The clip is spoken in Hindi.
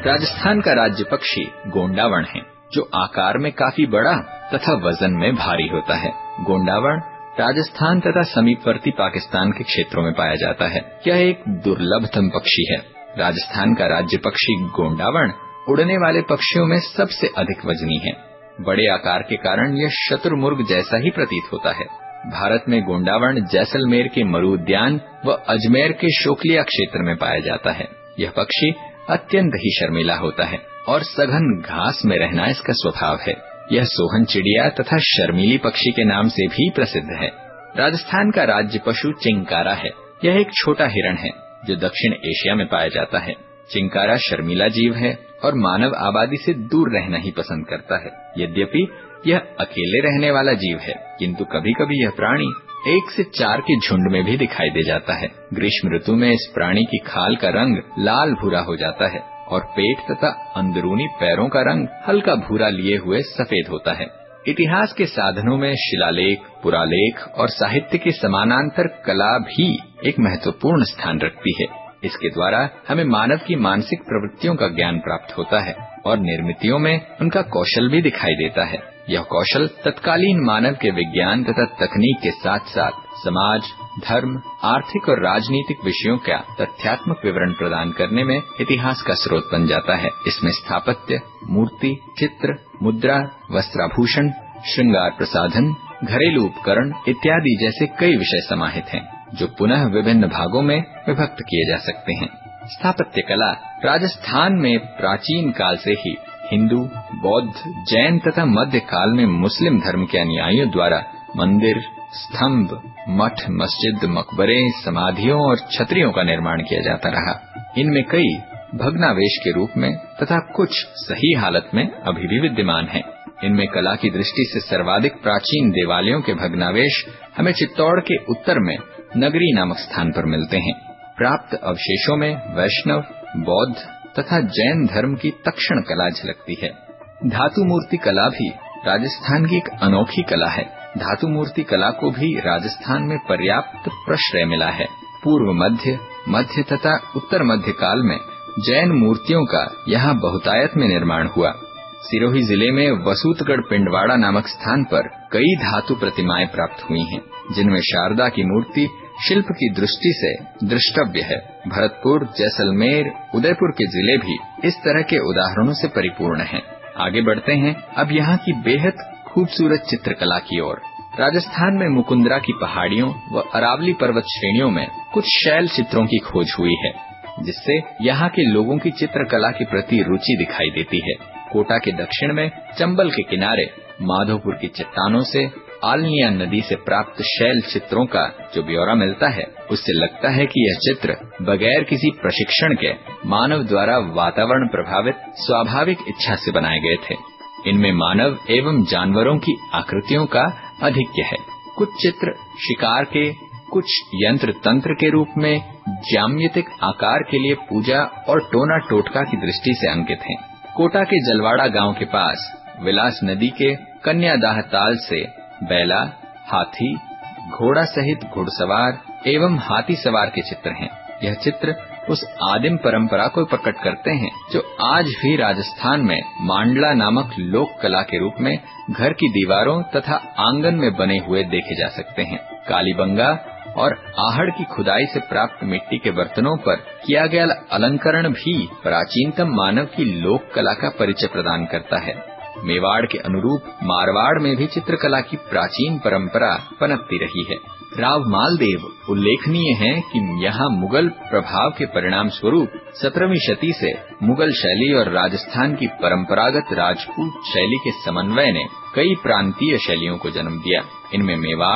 राजस्थान का राज्य पक्षी गोंडावण है, जो आकार में काफी बड़ा तथा वजन में भारी होता है। गोंडावण राजस्थान तथा समीपवर्ती पाकिस्तान के क्षेत्रों में पाया जाता है। यह एक दुर्लभतम पक्षी है। राजस्थान का राज्य पक्षी गोंडावण उड़ने वाले पक्षियों में सबसे अधिक वजनी है। बड़े आकार के कारण यह शतुरमुर्ग जैसा ही प्रतीत होता है। भारत में गोंडावण जैसलमेर के मरु उद्यान व अजमेर के शोकलिया क्षेत्र में पाया जाता है। यह पक्षी अत्यंत ही शर्मीला होता है और सघन घास में रहना इसका स्वभाव है। यह सोहन चिड़िया तथा शर्मीली पक्षी के नाम से भी प्रसिद्ध है। राजस्थान का राज्य पशु चिंकारा है। यह एक छोटा हिरण है जो दक्षिण एशिया में पाया जाता है। चिंकारा शर्मीला जीव है और मानव आबादी से दूर रहना ही पसंद करता है। यद्यपि यह अकेले रहने वाला जीव है, किंतु कभी कभी यह प्राणी 1 से 4 के झुंड में भी दिखाई दे जाता है। ग्रीष्म ऋतु में इस प्राणी की खाल का रंग लाल भूरा हो जाता है और पेट तथा अंदरूनी पैरों का रंग हल्का भूरा लिए हुए सफेद होता है। इतिहास के साधनों में शिलालेख, पुरालेख और साहित्य के समानांतर कला भी एक महत्वपूर्ण स्थान रखती है। इसके द्वारा हमें मानव की मानसिक प्रवृत्तियों का ज्ञान प्राप्त होता है और निर्मितियों में उनका कौशल भी दिखाई देता है। यह कौशल तत्कालीन मानव के विज्ञान तथा तकनीक के साथ साथ समाज, धर्म, आर्थिक और राजनीतिक विषयों का तथ्यात्मक विवरण प्रदान करने में इतिहास का स्रोत बन जाता है। इसमें स्थापत्य, मूर्ति, चित्र, मुद्रा, वस्त्राभूषण, श्रृंगार प्रसाधन, घरेलू उपकरण इत्यादि जैसे कई विषय समाहित हैं, जो पुनः विभिन्न भागों में विभक्त किए जा सकते हैं। स्थापत्य कला राजस्थान में प्राचीन काल से ही हिंदू, बौद्ध, जैन तथा मध्य काल में मुस्लिम धर्म के अनुयायियों द्वारा मंदिर, स्तंभ, मठ, मस्जिद, मकबरे, समाधियों और छतरियों का निर्माण किया जाता रहा। इनमें कई भग्नावशेष के रूप में तथा कुछ सही हालत में अभी भी विद्यमान हैं। इनमें कला की दृष्टि से सर्वाधिक प्राचीन देवालयों के भग्नावशेष हमें चित्तौड़ के उत्तर में नगरी नामक स्थान पर मिलते हैं। प्राप्त अवशेषों में वैष्णव, बौद्ध तथा जैन धर्म की तक्षण कला झलकती है। धातु मूर्ति कला भी राजस्थान की एक अनोखी कला है। धातु मूर्ति कला को भी राजस्थान में पर्याप्त प्रश्रय मिला है। पूर्व मध्य तथा उत्तर मध्य काल में जैन मूर्तियों का यहाँ बहुतायत में निर्माण हुआ। सिरोही जिले में वसूतगढ़ पिंडवाड़ा नामक स्थान पर कई धातु प्रतिमाएं प्राप्त हुई हैं, जिनमें शारदा की मूर्ति शिल्प की दृष्टि से दृष्टव्य है। भरतपुर, जैसलमेर, उदयपुर के जिले भी इस तरह के उदाहरणों से परिपूर्ण हैं। आगे बढ़ते हैं अब यहाँ की बेहद खूबसूरत चित्रकला की ओर। राजस्थान में मुकुंदरा की पहाड़ियों व अरावली पर्वत श्रेणियों में कुछ शैल चित्रों की खोज हुई है, जिससे यहाँ के लोगों की चित्रकला के प्रति रुचि दिखाई देती है। कोटा के दक्षिण में चंबल के किनारे माधोपुर की चट्टानों से आलनिया नदी से प्राप्त शैल चित्रों का जो ब्यौरा मिलता है, उससे लगता है कि यह चित्र बगैर किसी प्रशिक्षण के मानव द्वारा वातावरण प्रभावित स्वाभाविक इच्छा से बनाए गए थे। इनमें मानव एवं जानवरों की आकृतियों का अधिक्य है। कुछ चित्र शिकार के, कुछ यंत्र तंत्र के रूप में ज्यामितिक आकार के लिए पूजा और टोना टोटका की दृष्टि से अंकित हैं। कोटा के जलवाड़ा गांव के पास विलास नदी के कन्यादाह ताल से बैला, हाथी, घोड़ा सहित घुड़सवार एवं हाथी सवार के चित्र हैं। यह चित्र उस आदिम परंपरा को प्रकट करते हैं जो आज भी राजस्थान में मांडला नामक लोक कला के रूप में घर की दीवारों तथा आंगन में बने हुए देखे जा सकते हैं। कालीबंगा और आहड़ की खुदाई से प्राप्त मिट्टी के बर्तनों पर किया गया अलंकरण भी प्राचीनतम मानव की लोक कला का परिचय प्रदान करता है। मेवाड़ के अनुरूप मारवाड़ में भी चित्रकला की प्राचीन परंपरा पनपती रही है। राव मालदेव उल्लेखनीय है कि यहाँ मुगल प्रभाव के परिणाम स्वरूप 17वीं शती से मुगल शैली और राजस्थान की परंपरागत राजपूत शैली के समन्वय ने कई प्रांतीय शैलियों को जन्म दिया। इनमें मेवाड़